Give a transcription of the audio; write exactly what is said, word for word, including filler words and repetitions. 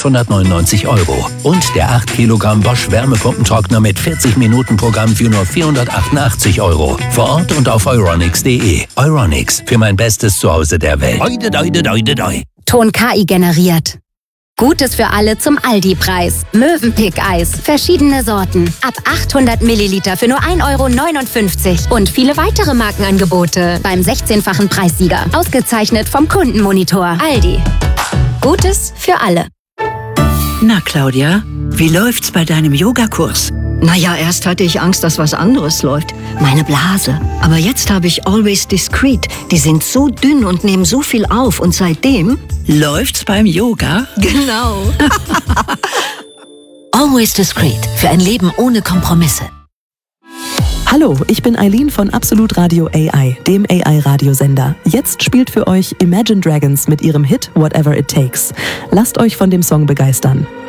hundertneunundneunzig Euro. Und der acht Kilogramm Bosch Wärmepumpentrockner mit vierzig Minuten Programm für nur vierhundertachtundachtzig Euro. Vor Ort und auf euronics punkt de. Euronics, für mein bestes Zuhause der Welt. Oide, oide, oide, oide. Ton K I generiert. Gutes für alle zum Aldi-Preis. Mövenpick-Eis. Verschiedene Sorten. Ab achthundert Milliliter für nur ein Euro neunundfünfzig. Und viele weitere Markenangebote. Beim sechzehnfachen Preissieger. Ausgezeichnet vom Kundenmonitor. Aldi. Gutes für alle. Na, Claudia, wie läuft's bei deinem Yogakurs? Naja, erst hatte ich Angst, dass was anderes läuft. Meine Blase. Aber jetzt habe ich Always Discreet. Die sind so dünn und nehmen so viel auf. Und seitdem... Läuft's beim Yoga? Genau. Always Discreet. Für ein Leben ohne Kompromisse. Hallo, ich bin Eileen von Absolut Radio A I, dem A I-Radiosender. Jetzt spielt für euch Imagine Dragons mit ihrem Hit Whatever It Takes. Lasst euch von dem Song begeistern.